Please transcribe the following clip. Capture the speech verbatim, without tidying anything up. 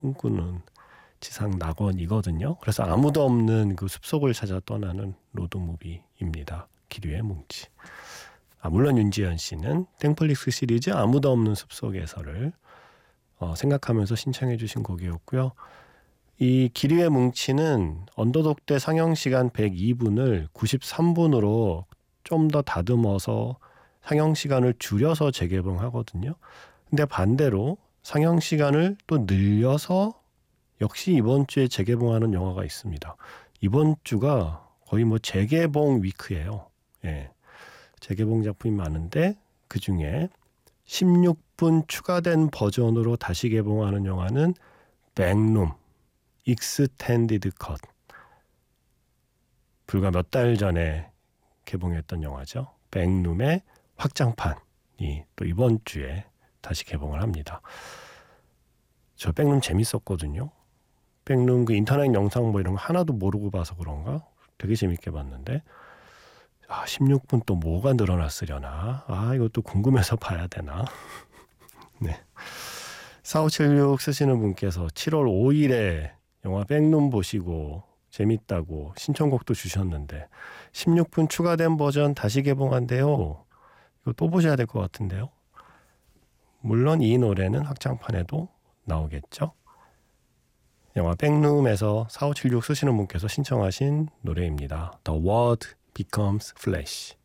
꿈꾸는 지상 낙원이거든요. 그래서 아무도 없는 그 숲속을 찾아 떠나는 로드무비입니다. 기류의 뭉치. 아, 물론 윤지연 씨는 땡플릭스 시리즈 아무도 없는 숲속에서를 어, 생각하면서 신청해 주신 곡이었고요. 이 기류의 뭉치는 언더독 때 상영시간 백이 분을 구십삼 분으로 좀 더 다듬어서 상영시간을 줄여서 재개봉하거든요. 근데 반대로 상영시간을 또 늘려서 역시 이번 주에 재개봉하는 영화가 있습니다. 이번 주가 거의 뭐 재개봉 위크예요. 예. 재개봉 작품이 많은데 그중에 십육 분 추가된 버전으로 다시 개봉하는 영화는 백룸 익스텐디드 컷. 불과 몇 달 전에 개봉했던 영화죠. 백룸의 확장판이 또 이번 주에 다시 개봉을 합니다. 저 백룸 재밌었거든요. 백룸 그 인터넷 영상 뭐 이런 거 하나도 모르고 봐서 그런가 되게 재밌게 봤는데 아, 십육 분 또 뭐가 늘어났으려나. 아, 이것도 궁금해서 봐야 되나. 네. 사오칠육 쓰시는 분께서 칠월 오일에 영화 백룸 보시고 재밌다고 신청곡도 주셨는데 십육 분 추가된 버전 다시 개봉한대요. 이거 또 보셔야 될 것 같은데요. 물론 이 노래는 확장판에도 나오겠죠. 영화 백룸에서 사오칠육 쓰시는 분께서 신청하신 노래입니다. The Word Becomes Flesh.